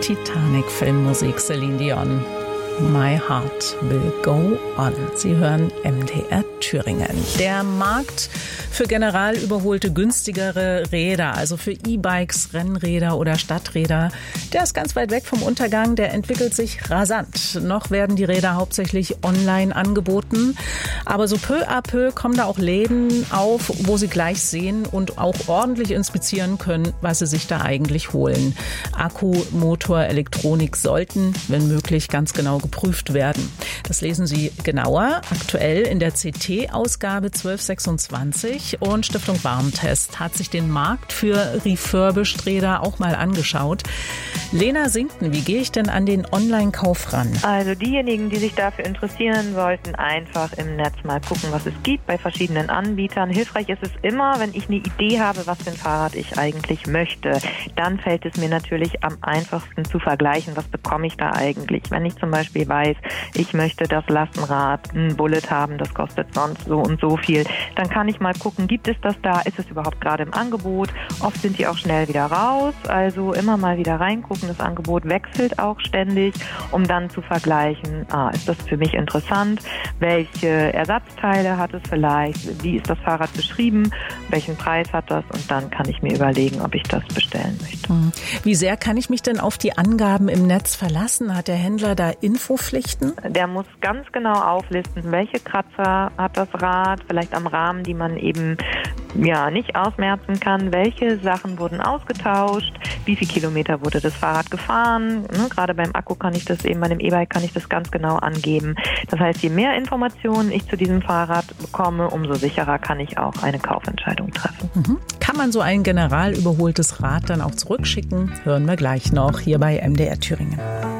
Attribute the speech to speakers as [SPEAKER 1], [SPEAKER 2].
[SPEAKER 1] Titanic-Filmmusik, Celine Dion. My Heart Will Go On. Sie hören MDR Thüringen. Der Markt für general überholte günstigere Räder, also für E-Bikes, Rennräder oder Stadträder, der ist ganz weit weg vom Untergang, der entwickelt sich rasant. Noch werden die Räder hauptsächlich online angeboten, aber so peu à peu kommen da auch Läden auf, wo sie gleich sehen und auch ordentlich inspizieren können, was sie sich da eigentlich holen. Akku, Motor, Elektronik sollten, wenn möglich, ganz genau geprüft werden. Das lesen Sie genauer aktuell in der CT-Ausgabe 1226 und Stiftung Warentest hat sich den Markt für refurbished Räder auch mal angeschaut. Lena Sinkten, wie gehe ich denn an den Online-Kauf ran?
[SPEAKER 2] Also diejenigen, die sich dafür interessieren, sollten einfach im Netz mal gucken, was es gibt bei verschiedenen Anbietern. Hilfreich ist es immer, wenn ich eine Idee habe, was für ein Fahrrad ich eigentlich möchte. Dann fällt es mir natürlich am einfachsten zu vergleichen, was bekomme ich da eigentlich. Wenn ich zum Beispiel weiß, ich möchte das Lastenrad, ein Bullet haben, das kostet sonst so und so viel, dann kann ich mal gucken, gibt es das da, ist es überhaupt gerade im Angebot? Oft sind die auch schnell wieder raus, also immer mal wieder reingucken. Das Angebot wechselt auch ständig, um dann zu vergleichen, ist das für mich interessant, welche Ersatzteile hat es vielleicht, wie ist das Fahrrad beschrieben, welchen Preis hat das und dann kann ich mir überlegen, ob ich das bestellen möchte.
[SPEAKER 1] Wie sehr kann ich mich denn auf die Angaben im Netz verlassen? Hat der Händler da Infopflichten?
[SPEAKER 2] Der muss ganz genau auflisten, welche Kratzer hat das Rad, vielleicht am Rahmen, die man eben nicht ausmerzen kann, welche Sachen wurden ausgetauscht, wie viele Kilometer wurde das Fahrrad gefahren. Gerade beim Akku kann ich das eben, bei dem E-Bike kann ich das ganz genau angeben. Das heißt, je mehr Informationen ich zu diesem Fahrrad bekomme, umso sicherer kann ich auch eine Kaufentscheidung treffen.
[SPEAKER 1] Kann man so ein general überholtes Rad dann auch zurückschicken? Hören wir gleich noch hier bei MDR Thüringen.